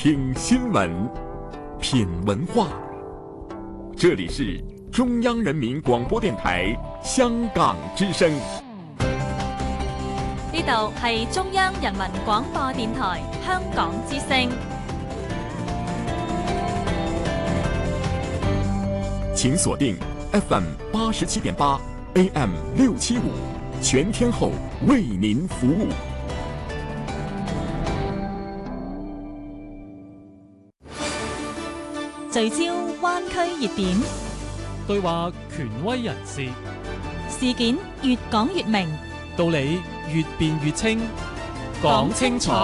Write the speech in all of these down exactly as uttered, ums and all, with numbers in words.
听新闻，品文化。这里是中央人民广播电台香港之聲。 呢度係中央人民廣播電台香港之聲。 請鎖定 F M 八十七點八 A M 六七五，全天候為您服務。 聚焦灣區熱點， 對話權威人士， 事件越講越明， 道理越辯越清，講清楚，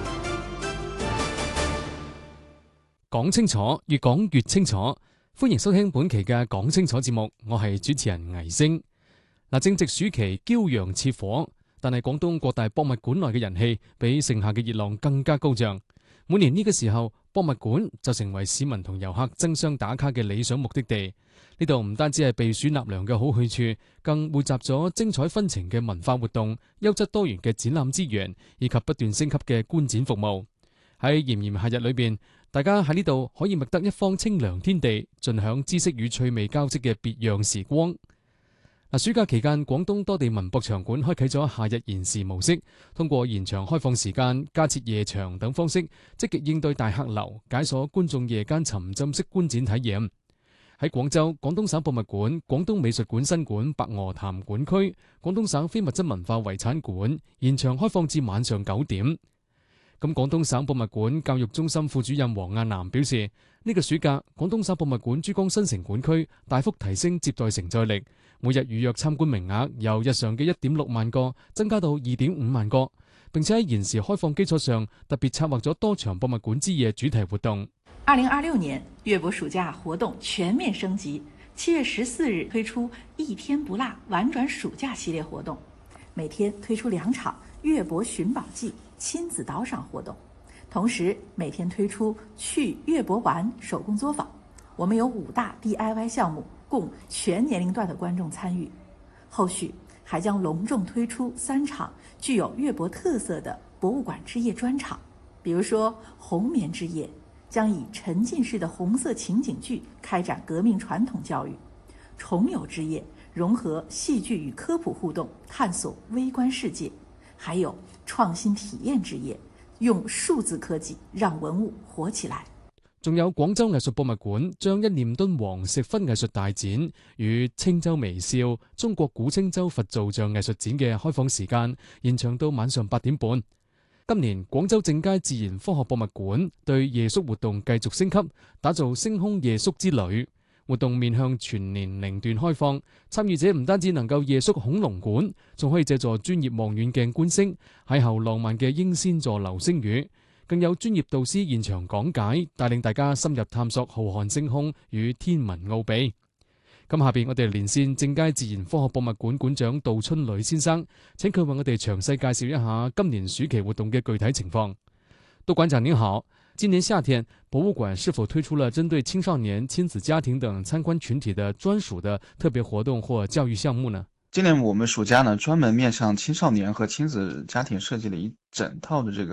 講清楚，越講越清楚。歡迎收聽本期嘅講清楚節目，我係主持人倪星。嗱，正值暑期，驕陽似火，但係廣東各大博物館內嘅人氣比盛夏嘅熱浪更加高漲。每年呢個時候，博物館就成為市民同遊客爭相打卡嘅理想目的地。呢度唔單止係避暑納涼嘅好去處，更匯集咗精彩紛呈嘅文化活動、優質多元嘅展覽資源，以及不斷升級嘅觀展服務。喺炎炎夏日裏邊，大家喺呢度可以覓得一方清涼天地，盡享知識與趣味交織嘅別樣時光。嗱，暑假期間，廣東多地文博場館開啟咗夏日延時模式，通過延長開放時間、加設夜場等方式，積極應對大客流，解鎖觀眾夜間沉浸式觀展體驗。喺廣州，廣東省博物館、廣東美術館新館白鵝潭館區、廣東省非物質文化遺產館延長開放至晚上九點。咁廣東省博物館教育中心副主任黃亞南表示，呢個暑假廣東省博物館珠江新城館區大幅提升接待承載力，每日預約參觀名額由日常嘅一點六萬個增加到二點五萬個，並且喺延時開放基礎上特別策劃咗多場博物館之夜主題活動。 二零二六年粵博暑假活動全面升級，七月十四日推出一天不落玩轉暑假系列活動，每天推出兩場粵博尋寶記親子導賞活動，同時每天推出去粵博玩手工作坊。我們有五大 D I Y 項目，供全年齡段的觀眾參與。後續還將隆重推出三場具有粵博特色的博物館之夜專場，比如說紅棉之夜將以沉浸式的紅色情景劇開展革命傳統教育，重遊之夜融合戲劇與科普互動，探索微觀世界，還有創新體驗之夜，用數字科技讓文物活起來。 仲有廣州藝術博物館將一念敦煌石窟藝術大展與青州微笑中國古青州佛造像藝術展嘅開放時間延長到晚上八點半。今年廣州正佳自然科學博物館對夜宿活動繼續升級，打造星空夜宿之旅。活動面向全年齡段開放，參與者唔單止能夠夜宿恐龍館，仲可以借助專業望遠鏡觀星，邂逅浪漫嘅英仙座流星雨。更有專業導師現場講解，帶領大家深入探索浩瀚星空與天文奧秘。咁下邊我哋連線正佳自然科學博物館館長杜春磊先生，請佢為我哋詳細介紹一下今年暑期活動嘅具體情況。杜館長您好，今年夏天博物館是否推出了針對青少年、親子家庭等參觀群體的專屬的特別活動或教育項目呢？ 今年我們暑假呢專門面向青少年和親子家庭設計了一整套的這個